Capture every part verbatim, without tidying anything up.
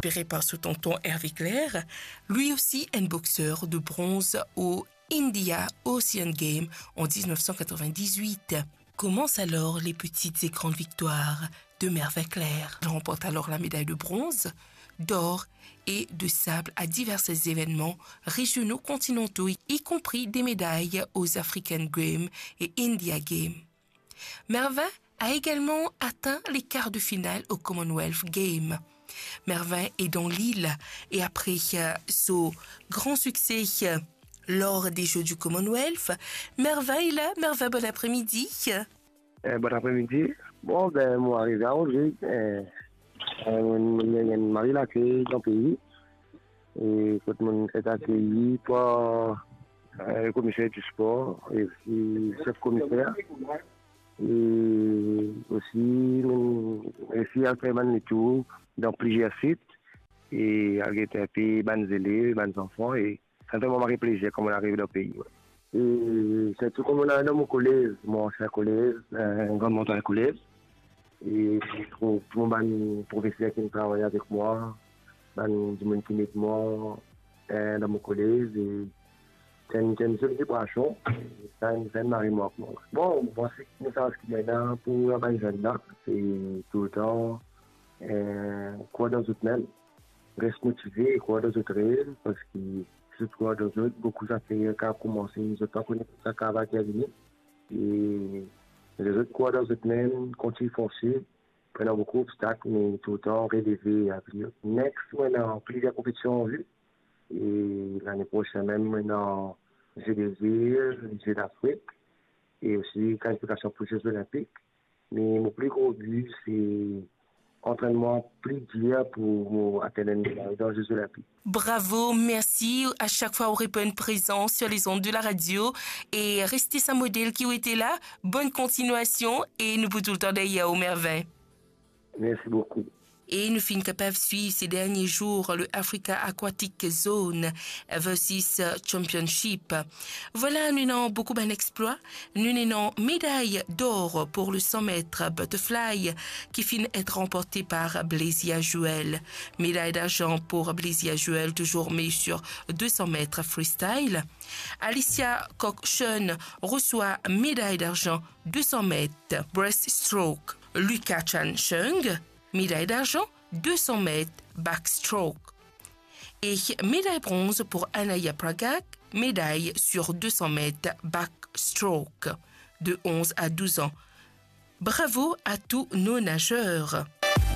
repéré par ce tonton Hervé Clair, lui aussi un boxeur de bronze au India Ocean Games en dix-neuf cent quatre-vingt-dix-huit. Commencent alors les petites et grandes victoires de Merveille Clair. Elle remporte alors la médaille de bronze, d'or et de sable à divers événements régionaux continentaux, y compris des médailles aux African Games et India Games. Merveille a également atteint les quarts de finale au Commonwealth Games. Merveille est dans l'île et après euh, son grand succès euh, lors des Jeux du Commonwealth, Merveille là, Merveille, bon après-midi. Euh, bon après-midi. Bon, ben, moi, arrivé à Angers, euh, euh, il y a une mari là qui est dans le pays. Et tout le monde est accueilli par euh, le commissaire du sport et aussi le chef commissaire. Et aussi, nous réussi à faire un tour dans plusieurs sites et à guetter ban élèves, ban enfants. Et ça fait vraiment plaisir comme on arrive dans le pays. Ouais. Et c'est tout comme on a dans mon collège, mon cher collège, un grand montant de collège. Et tout le monde, professeur qui travaille avec moi, du monde qui met moi dans mon collège. Et c'est une, une célébration, c'est un mari-mort. Bon, moi, c'est une message qui m'aide pour les jeunes là, c'est tout le temps, euh, quoi dans autres mêmes, reste motivé, quoi dans autres rêves, parce que c'est quoi dans autres, beaucoup ça fait qu'à commencer, ils ont pas connu ça qu'à va terminer. Et les autres quoi dans autres mêmes, continuent à foncer, prenant beaucoup d'obstacles, mais tout le temps relever à venir. Next, on a plusieurs compétitions en vue. Et l'année prochaine même, maintenant, j'ai des îles, les Jeux d'Afrique et aussi qualification pour les Jeux Olympiques. Mais mon plus gros but, c'est entraînement plus dur pour atteindre une médaille dans les Jeux Olympiques. Bravo, merci. À chaque fois, on répond présent sur les ondes de la radio et restez sa modèle qui était là. Bonne continuation et nous pouvons tout le temps d'ailleurs au merveille. Merci beaucoup. Et nous sommes capables de suivre ces derniers jours le Africa Aquatic Zone versus Championship. Voilà, nous avons beaucoup d'exploits. Nous avons médaille d'or pour le cent mètres butterfly qui finit être remporté par Blaisia Joël. Médaille d'argent pour Blaisia Joël, toujours mis sur deux cents mètres freestyle. Alicia Cochon reçoit médaille d'argent deux cents mètres breaststroke. Lucas Chan Chung, médaille d'argent, deux cents mètres backstroke. Et médaille bronze pour Anaya Pragak, médaille sur deux cents mètres backstroke, de onze à douze ans. Bravo à tous nos nageurs.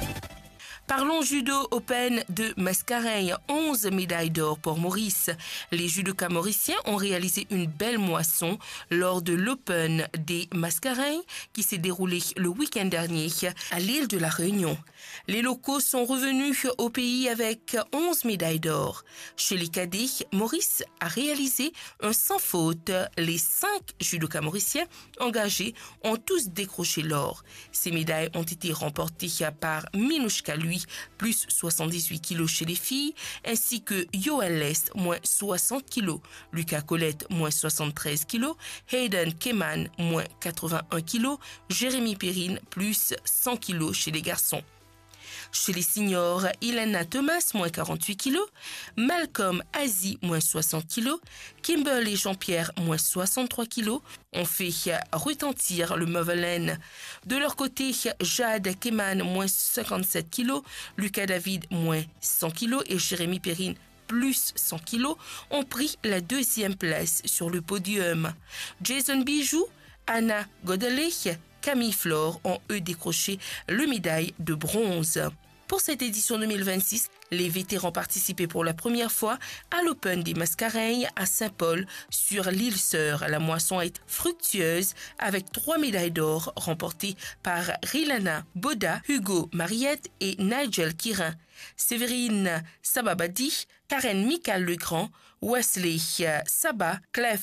Parlons judo open de Mascareignes, onze médailles d'or pour Maurice. Les judokas mauriciens ont réalisé une belle moisson lors de l'Open des Mascareignes qui s'est déroulé le week-end dernier à l'île de la Réunion. Les locaux sont revenus au pays avec onze médailles d'or. Chez les cadets, Maurice a réalisé un sans faute. Les cinq judokas mauriciens engagés ont tous décroché l'or. Ces médailles ont été remportées par Minouchka lui, plus soixante-dix-huit kilos chez les filles, ainsi que Yoel Lest, moins soixante kilos, Lucas Colette, moins soixante-treize kilos, Hayden Keman, moins quatre-vingt-un kilos, Jérémy Perrine, plus cent kilos chez les garçons. Chez les seniors, Ilana Thomas, moins quarante-huit kilos, Malcolm Azi, moins soixante kilos, Kimberly Jean-Pierre, moins soixante-trois kilos, ont fait retentir le Motherland. De leur côté, Jade Keman, moins cinquante-sept kilos, Lucas David, moins cent kilos et Jérémy Perrine, plus cent kilos, ont pris la deuxième place sur le podium. Jason Bijou, Anna Godeley, Camille Flore ont eux décroché le médaille de bronze. Pour cette édition deux mille vingt-six, les vétérans participaient pour la première fois à l'Open des Mascareignes à Saint-Paul sur l'île Sœur. La moisson est fructueuse avec trois médailles d'or remportées par Rilana Boda, Hugo Mariette et Nigel Kirin. Séverine Sababadi, Karen Michael Legrand, Wesley Saba, Clef